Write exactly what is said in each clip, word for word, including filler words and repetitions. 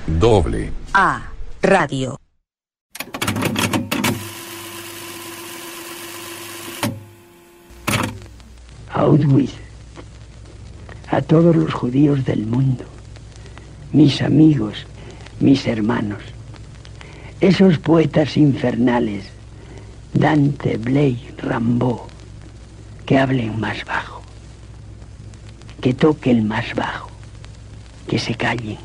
Doble A Radio. Auschwitz, a todos los judíos del mundo, mis amigos, mis hermanos, esos poetas infernales, Dante, Blake, Rimbaud, que hablen más bajo, que toquen más bajo, que se callen.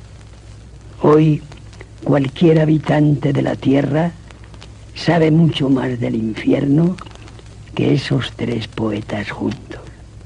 Hoy cualquier habitante de la tierra sabe mucho más del infierno que esos tres poetas juntos.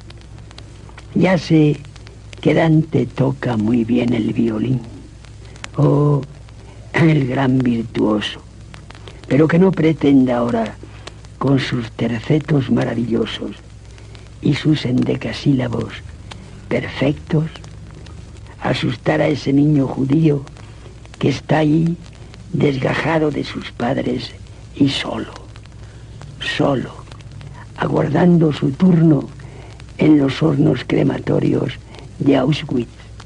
Ya sé que Dante toca muy bien el violín, oh, el gran virtuoso, pero que no pretenda ahora, con sus tercetos maravillosos y sus endecasílabos perfectos, asustar a ese niño judío que está ahí desgajado de sus padres y solo, solo, aguardando su turno en los hornos crematorios de Auschwitz.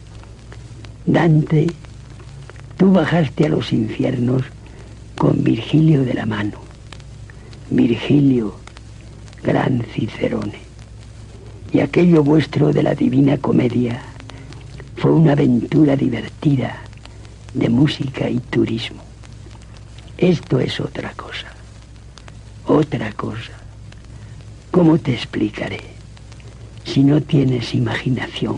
Dante, tú bajaste a los infiernos con Virgilio de la mano. Virgilio, gran Cicerone. Y aquello vuestro de la Divina Comedia fue una aventura divertida de música y turismo. Esto es otra cosa, otra cosa. ¿Cómo te explicaré si no tienes imaginación?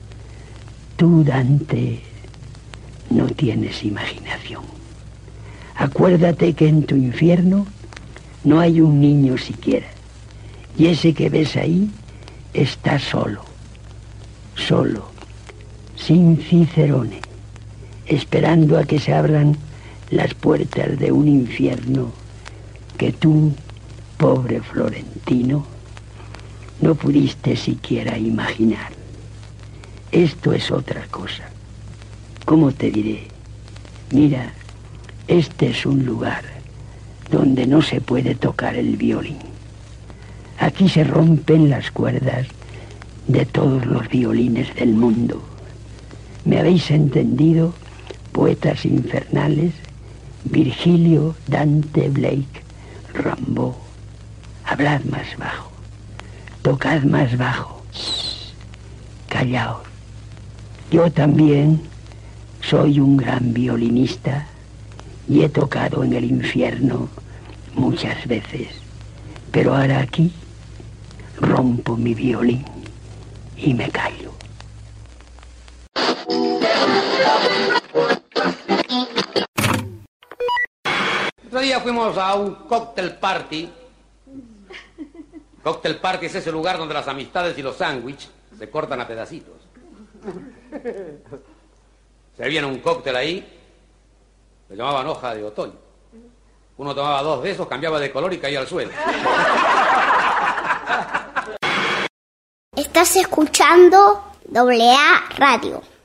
Tú, Dante, no tienes imaginación. Acuérdate que en tu infierno no hay un niño siquiera, y ese que ves ahí está solo, solo, sin Cicerone, esperando a que se abran las puertas de un infierno que tú, pobre florentino, no pudiste siquiera imaginar. Esto es otra cosa. ¿Cómo te diré? Mira, este es un lugar donde no se puede tocar el violín. Aquí se rompen las cuerdas de todos los violines del mundo. ¿Me habéis entendido, poetas infernales? Virgilio, Dante, Blake, Rimbaud. Hablad más bajo, tocad más bajo, shh, callaos. Yo también soy un gran violinista y he tocado en el infierno muchas veces, pero ahora aquí rompo mi violín y me callo. Otro día fuimos a un cóctel party. Cóctel party es ese lugar donde las amistades y los sándwiches se cortan a pedacitos. Servían un cóctel ahí, lo llamaban hoja de otoño. Uno tomaba dos de esos, cambiaba de color y caía al suelo. Estás escuchando Doble A Radio.